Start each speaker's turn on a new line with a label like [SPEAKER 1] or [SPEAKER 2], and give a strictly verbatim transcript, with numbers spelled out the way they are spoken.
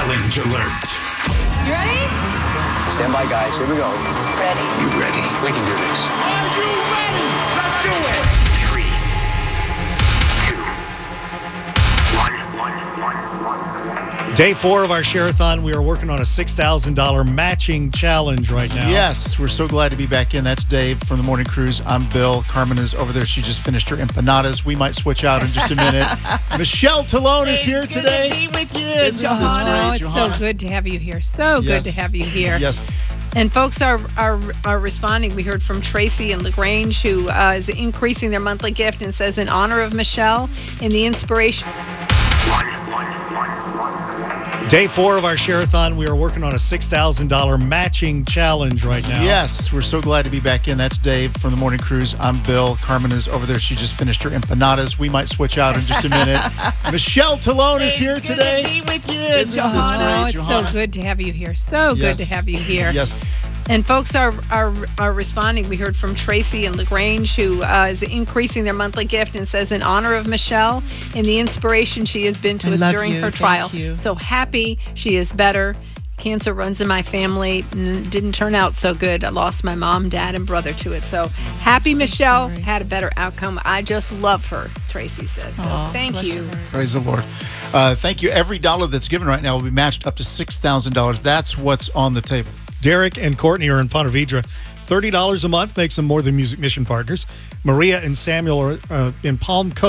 [SPEAKER 1] Challenge alert.
[SPEAKER 2] You ready?
[SPEAKER 3] Stand by, guys. Here we go.
[SPEAKER 2] Ready.
[SPEAKER 1] You ready?
[SPEAKER 3] We can do this.
[SPEAKER 1] Are you ready? Let's do it. Three, two, one, one, one, one.
[SPEAKER 4] Day four of our Share-a-thon. We are working on a six thousand dollars matching challenge right now.
[SPEAKER 5] Yes, we're so glad to be back in. That's Dave from the Morning Cruise. I'm Bill. Carmen is over there. She just finished her empanadas. We might switch out in just a minute. Michelle Talone is here today.
[SPEAKER 6] Be with you,
[SPEAKER 5] Isn't this
[SPEAKER 6] Johanna.
[SPEAKER 5] great,
[SPEAKER 6] Oh, it's
[SPEAKER 5] Johanna?
[SPEAKER 6] so good to have you here. So good
[SPEAKER 5] Yes.
[SPEAKER 6] to have you here.
[SPEAKER 5] Yes.
[SPEAKER 6] And folks are are are responding. We heard from Tracy and LaGrange, who uh, is increasing their monthly gift and says, in honor of Michelle, in the inspiration.
[SPEAKER 1] One, one, one, one.
[SPEAKER 4] Day four of our Share-a-thon. We are working on a six thousand dollars matching challenge right now.
[SPEAKER 5] Yes, we're so glad to be back in. That's Dave from the Morning Cruise. I'm Bill. Carmen is over there. She just finished her empanadas. We might switch out in just a minute. Michelle Talone is here
[SPEAKER 6] It's good
[SPEAKER 5] today.
[SPEAKER 6] to be with you,
[SPEAKER 5] Isn't this
[SPEAKER 6] Johanna.
[SPEAKER 5] great,
[SPEAKER 6] Oh, it's
[SPEAKER 5] Johanna?
[SPEAKER 6] so good to have you here. So good
[SPEAKER 5] Yes.
[SPEAKER 6] to have you here.
[SPEAKER 5] Yes.
[SPEAKER 6] And folks are are are responding. We heard from Tracy and LaGrange, who uh, is increasing their monthly gift and says, in honor of Michelle, in the inspiration she has been to
[SPEAKER 7] I
[SPEAKER 6] us
[SPEAKER 7] love
[SPEAKER 6] during
[SPEAKER 7] you.
[SPEAKER 6] her
[SPEAKER 7] Thank
[SPEAKER 6] trial.
[SPEAKER 7] you.
[SPEAKER 6] So happy she is better. Cancer runs in my family. N- didn't turn out so good. I lost my mom, dad, and brother to it. So happy Michelle
[SPEAKER 7] sorry.
[SPEAKER 6] had a better outcome. I just love her, Tracy says. So
[SPEAKER 7] Aw,
[SPEAKER 6] thank
[SPEAKER 7] bless
[SPEAKER 6] you.
[SPEAKER 7] your heart.
[SPEAKER 5] Praise the Lord. Uh, thank you. Every dollar that's given right now will be matched up to six thousand dollars. That's what's on the table.
[SPEAKER 4] Derek and Courtney are in Ponte Vedra. thirty dollars a month makes them more than Music Mission partners. Maria and Samuel are uh, in Palm Coast.